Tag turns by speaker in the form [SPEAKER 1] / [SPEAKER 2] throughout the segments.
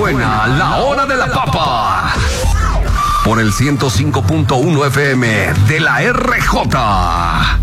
[SPEAKER 1] Suena la hora de la papa. Por el 105.1 FM de la RJ.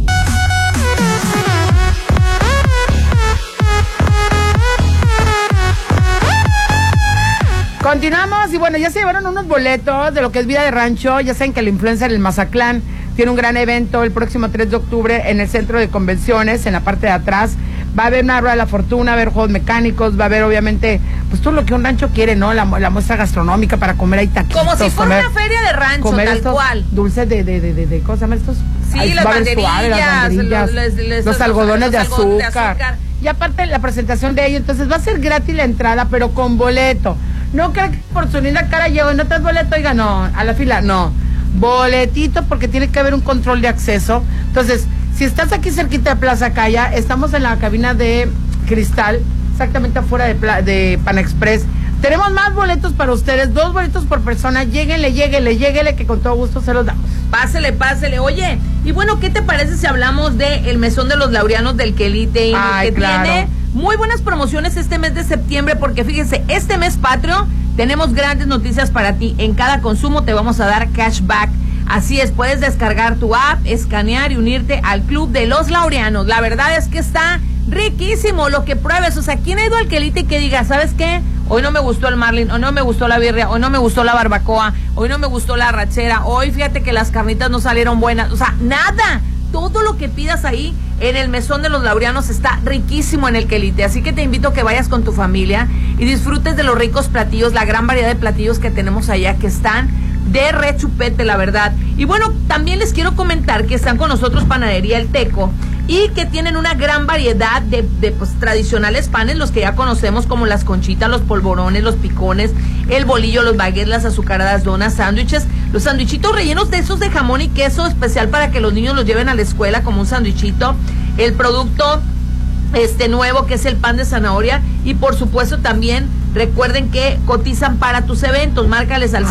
[SPEAKER 2] Continuamos y bueno, ya se llevaron unos boletos de lo que es Vida de Rancho. Ya saben que el influencer El Mazatlán tiene un gran evento el próximo 3 de octubre en el centro de convenciones, en la parte de atrás. Va a haber una rueda de la fortuna, va a haber juegos mecánicos, va a haber obviamente pues todo lo que un rancho quiere, ¿no? La muestra gastronómica para comer ahí taquitos.
[SPEAKER 3] Como si fuera una feria de rancho, tal cual.
[SPEAKER 2] Dulces de ¿cómo se llaman estos?
[SPEAKER 3] Sí, las banderillas,
[SPEAKER 2] los algodones de azúcar. Y aparte la presentación de ellos, entonces va a ser gratis la entrada, pero con boleto. No crean que por su linda cara llevo, no te das boleto, oiga, no, a la fila, no. Boletito porque tiene que haber un control de acceso. Entonces, si estás aquí cerquita de Plaza Calla, estamos en la cabina de cristal, exactamente afuera de Pan Express. Tenemos más boletos para ustedes, 2 boletos por persona. Lléguele, que con todo gusto se los damos.
[SPEAKER 3] Pásele. Oye, y bueno, ¿qué te parece si hablamos de el Mesón de los Laureanos del Quelite?
[SPEAKER 2] Ay,
[SPEAKER 3] que
[SPEAKER 2] claro.
[SPEAKER 3] Tiene muy buenas promociones este mes de septiembre, porque fíjense, este mes patrio tenemos grandes noticias para ti. En cada consumo te vamos a dar cashback. Así es, puedes descargar tu app, escanear y unirte al Club de los Laureanos. La verdad es que está riquísimo lo que pruebes. O sea, ¿quién ha ido al Quelite y que diga, ¿sabes qué? Hoy no me gustó el marlin, hoy no me gustó la birria, hoy no me gustó la barbacoa, hoy no me gustó la arrachera, hoy fíjate que las carnitas no salieron buenas. O sea, nada. Todo lo que pidas ahí en el Mesón de los Laureanos está riquísimo en el Quelite. Así que te invito a que vayas con tu familia y disfrutes de los ricos platillos, la gran variedad de platillos que tenemos allá, que están de rechupete, la verdad. Y bueno, también les quiero comentar que están con nosotros Panadería El Teco y que tienen una gran variedad de pues, tradicionales panes, los que ya conocemos, como las conchitas, los polvorones, los picones, el bolillo, los baguettes, las azucaradas donas, sándwiches, los sándwichitos rellenos de esos de jamón y queso, especial para que los niños los lleven a la escuela como un sándwichito, el producto nuevo que es el pan de zanahoria, y por supuesto también recuerden que cotizan para tus eventos. Márcales al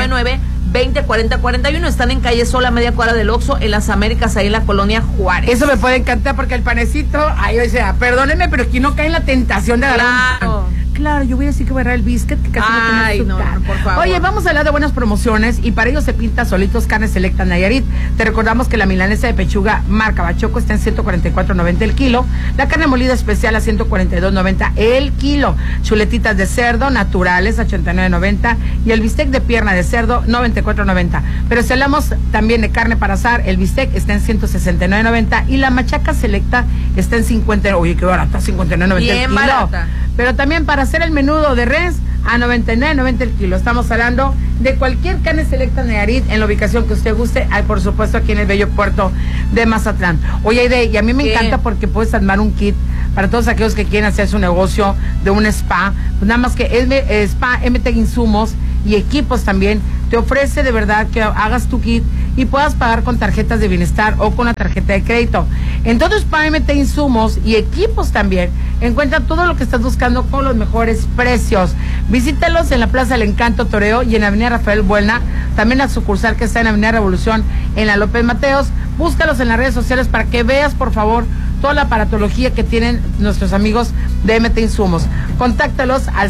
[SPEAKER 3] 699-2040-41. Están en calle Sola, media cuadra del Oxxo, en las Américas, ahí en la colonia Juárez.
[SPEAKER 2] Eso me puede encantar porque el panecito, ay, o sea, perdónenme, pero aquí no cae en la tentación de agarrar un pan. Claro, yo voy a decir que voy a agarrar el biscuit, que casi no tiene azúcar.
[SPEAKER 3] No, por favor.
[SPEAKER 2] Oye, vamos a hablar de buenas promociones y para ello se pinta Solitos Carne Selecta Nayarit. Te recordamos que la milanesa de pechuga marca Bachoco está en 144.90 el kilo, la carne molida especial a 142.90 el kilo, chuletitas de cerdo naturales a 89.90 y el bistec de pierna de cerdo 94.90. Pero si hablamos también de carne para asar, el bistec está en 169.90 y la machaca selecta está en 50. Oye, qué barata, 59.90 el kilo.
[SPEAKER 3] Barata.
[SPEAKER 2] Pero también para hacer el menudo de res a 99.90 el kilo. Estamos hablando de cualquier carne selecta Nayarit en la ubicación que usted guste. Hay, por supuesto, aquí en el bello puerto de Mazatlán. Oye, Aide, y a mí me encanta porque puedes armar un kit para todos aquellos que quieren hacer su negocio de un spa. Pues nada más que Spa MT Insumos y equipos también te ofrece de verdad que hagas tu kit y puedas pagar con tarjetas de bienestar o con la tarjeta de crédito. Entonces, Spa MT Insumos y equipos también encuentra todo lo que estás buscando con los mejores precios. Visítalos en la Plaza del Encanto Toreo y en la Avenida Rafael Buelna, también la sucursal que está en la Avenida Revolución en la López Mateos. Búscalos en las redes sociales para que veas, por favor, toda la aparatología que tienen nuestros amigos de MT Insumos. Contáctalos al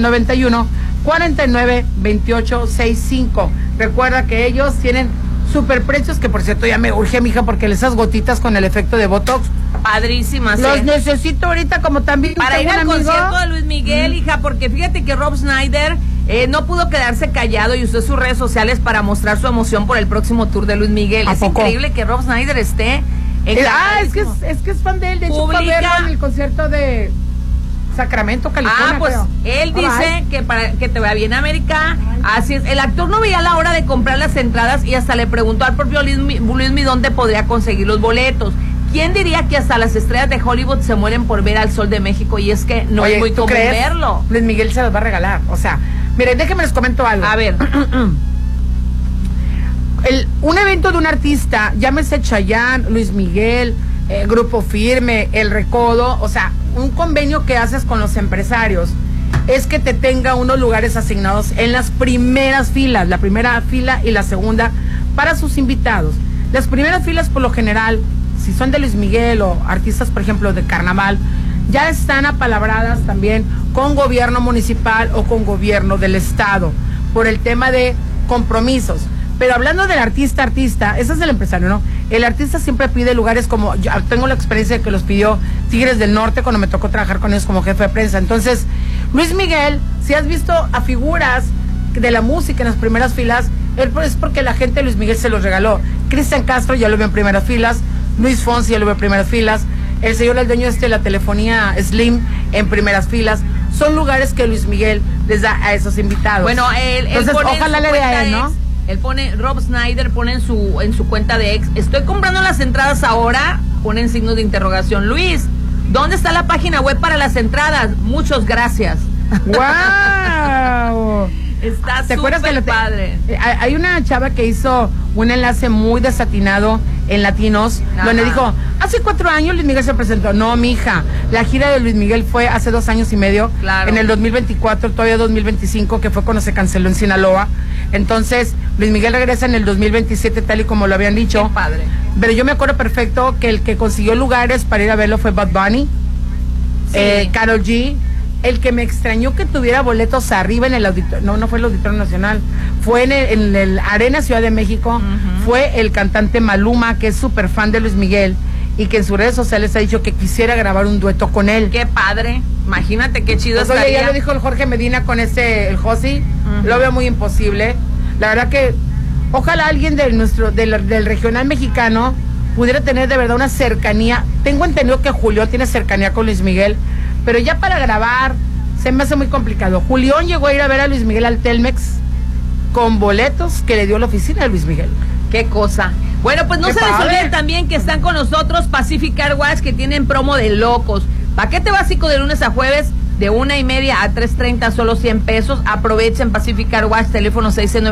[SPEAKER 2] 691-492865. Recuerda que ellos tienen super precios, que por cierto ya me urge, mija, porque esas gotitas con el efecto de Botox,
[SPEAKER 3] padrísimas.
[SPEAKER 2] Los necesito ahorita, como también
[SPEAKER 3] para ir al concierto de Luis Miguel, hija, porque fíjate que Rob Schneider no pudo quedarse callado y usó sus redes sociales para mostrar su emoción por el próximo tour de Luis Miguel. Es increíble que Rob Schneider esté
[SPEAKER 2] es que es fan de él. De hecho, fue a verlo en el concierto de Sacramento, California.
[SPEAKER 3] Pues creo. Él dice que para que te vaya bien América. Así es. El actor no veía la hora de comprar las entradas y hasta le preguntó al propio Luis dónde podría conseguir los boletos. ¿Quién diría que hasta las estrellas de Hollywood se mueren por ver al Sol de México? Y es que no es muy común verlo.
[SPEAKER 2] Luis Miguel se los va a regalar. O sea, miren, déjenme les comento algo.
[SPEAKER 3] A ver.
[SPEAKER 2] Un evento de un artista, llámese Chayanne, Luis Miguel, Grupo Firme, El Recodo, o sea, un convenio que haces con los empresarios es que te tenga unos lugares asignados en las primeras filas, la primera fila y la segunda para sus invitados. Las primeras filas, por lo general, si son de Luis Miguel o artistas, por ejemplo, de carnaval, ya están apalabradas también con gobierno municipal o con gobierno del estado por el tema de compromisos. Pero hablando del artista, ese es el empresario, ¿no? El artista siempre pide lugares como, yo tengo la experiencia de que los pidió Tigres del Norte cuando me tocó trabajar con ellos como jefe de prensa. Entonces, Luis Miguel, si has visto a figuras de la música en las primeras filas, es porque la gente de Luis Miguel se los regaló. Cristian Castro ya lo vio en primeras filas, Luis Fonsi ya lo vio en primeras filas, el señor el dueño de la telefonía Slim en primeras filas. Son lugares que Luis Miguel les da a esos invitados.
[SPEAKER 3] Bueno,
[SPEAKER 2] entonces ojalá le dé a él, ¿no?
[SPEAKER 3] Él pone, Rob Snyder pone en su cuenta de ex, estoy comprando las entradas ahora, ponen signos de interrogación. Luis, ¿dónde está la página web para las entradas? Muchas gracias.
[SPEAKER 2] ¡Wow!
[SPEAKER 3] Está súper padre.
[SPEAKER 2] Hay una chava que hizo un enlace muy desatinado en Latinos, donde dijo, hace 4 años Luis Miguel se presentó. No, mija, la gira de Luis Miguel fue hace 2 años y medio,
[SPEAKER 3] claro.
[SPEAKER 2] En el 2024, todavía 2025, que fue cuando se canceló en Sinaloa. Entonces, Luis Miguel regresa en el 2027, tal y como lo habían dicho.
[SPEAKER 3] Qué padre.
[SPEAKER 2] Pero yo me acuerdo perfecto que el que consiguió lugares para ir a verlo fue Bad Bunny, sí. Karol G. El que me extrañó que tuviera boletos arriba en el auditorio, no fue el Auditorio Nacional, fue en el Arena Ciudad de México, fue el cantante Maluma, que es súper fan de Luis Miguel, y que en sus redes sociales ha dicho que quisiera grabar un dueto con él.
[SPEAKER 3] Qué padre, imagínate qué chido estaría.
[SPEAKER 2] Oye, ya lo dijo el Jorge Medina con el Josi, lo veo muy imposible. La verdad que ojalá alguien del regional mexicano pudiera tener de verdad una cercanía. Tengo entendido que Julián tiene cercanía con Luis Miguel, pero ya para grabar se me hace muy complicado. Julián llegó a ir a ver a Luis Miguel al Telmex con boletos que le dio la oficina de Luis Miguel.
[SPEAKER 3] Qué cosa. Bueno, pues no se les olviden también que están con nosotros Pacific Car Wash, que tienen promo de locos. Paquete básico de lunes a jueves, de 1:30 a 3:30, solo 100 pesos. Aprovechen Pacific Car Wash, teléfono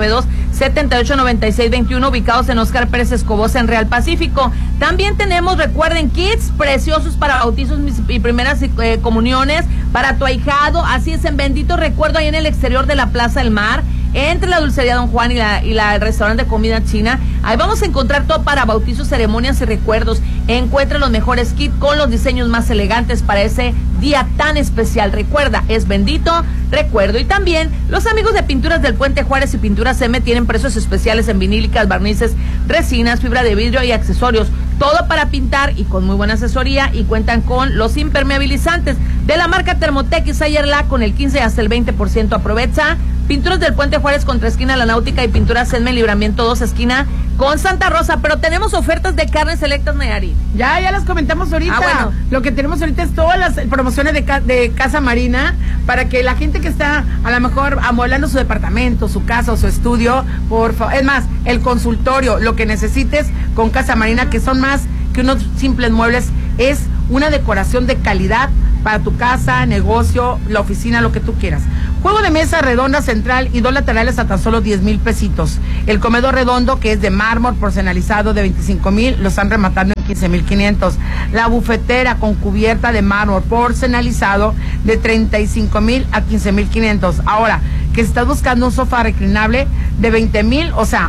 [SPEAKER 3] 692-789621, ubicados en Oscar Pérez Escobosa, en Real Pacífico. También tenemos, recuerden, kits preciosos para bautizos y primeras comuniones, para tu ahijado. Así es, en Bendito Recuerdo, ahí en el exterior de la Plaza del Mar, entre la Dulcería Don Juan y el restaurante de comida china. Ahí vamos a encontrar todo para bautizos, ceremonias y recuerdos. Encuentra los mejores kits con los diseños más elegantes para ese día tan especial. Recuerda, es Bendito Recuerdo. Y también los amigos de Pinturas del Puente Juárez y Pinturas M tienen precios especiales en vinílicas, barnices, resinas, fibra de vidrio y accesorios. Todo para pintar y con muy buena asesoría, y cuentan con los impermeabilizantes de la marca Thermotec y Sayerla con el 15 hasta el 20%. Aprovecha. Pinturas del Puente Juárez contra esquina La Náutica y Pinturas Senme Libramiento 2 esquina con Santa Rosa. Pero tenemos ofertas de carnes selectas, Nayarit.
[SPEAKER 2] Ya las comentamos ahorita.
[SPEAKER 3] Bueno.
[SPEAKER 2] Lo que tenemos ahorita es todas las promociones de Casa Marina, para que la gente que está a lo mejor amueblando su departamento, su casa o su estudio, por favor, es más, el consultorio, lo que necesites con Casa Marina, que son más que unos simples muebles, es una decoración de calidad para tu casa, negocio, la oficina, lo que tú quieras. Juego de mesa redonda central y 2 laterales a tan solo 10,000 pesitos. El comedor redondo, que es de mármol porcelanizado, de 25,000, lo están rematando en 15,500. La bufetera con cubierta de mármol porcelanizado, de 35,000 a 15,500. Ahora, que si estás buscando un sofá reclinable de 20,000,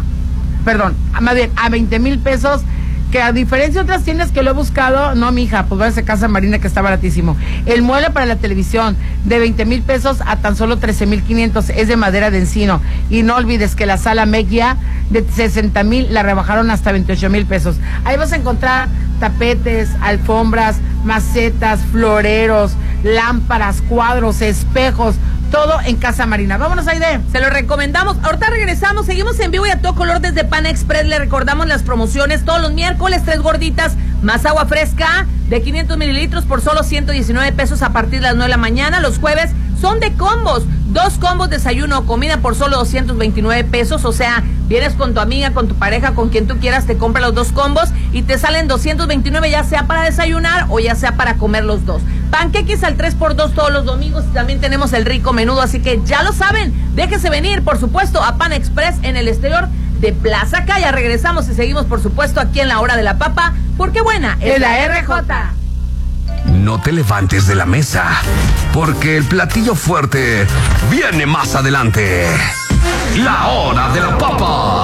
[SPEAKER 2] más bien a 20,000 pesos, que a diferencia de otras tiendas que lo he buscado, no, mija, pues váyase a Casa Marina, que está baratísimo. El mueble para la televisión, de 20,000 pesos a tan solo 13,500, es de madera de encino. Y no olvides que la sala Megia, de 60,000, la rebajaron hasta 28,000 pesos. Ahí vas a encontrar tapetes, alfombras, macetas, floreros, lámparas, cuadros, espejos, todo en Casa Marina. Vámonos, Aide.
[SPEAKER 3] Se lo recomendamos. Ahorita regresamos, seguimos en vivo y a todo color desde Pan Express. Le recordamos las promociones todos los miércoles: 3 gorditas más agua fresca de 500 mililitros por solo 119 pesos a partir de las 9 de la mañana. Los jueves son de combos: 2 combos, desayuno o comida por solo 229 pesos. O sea, vienes con tu amiga, con tu pareja, con quien tú quieras, te compra los 2 combos y te salen 229, ya sea para desayunar o ya sea para comer los 2. Panqueques al 3x2 todos los domingos, y también tenemos el rico menudo, así que ya lo saben, déjese venir, por supuesto, a Pan Express en el exterior de Plaza Calla. Regresamos y seguimos, por supuesto, aquí en La Hora de la Papa, porque buena es la RJ.
[SPEAKER 1] No te levantes de la mesa, porque el platillo fuerte viene más adelante. La Hora de la Papa.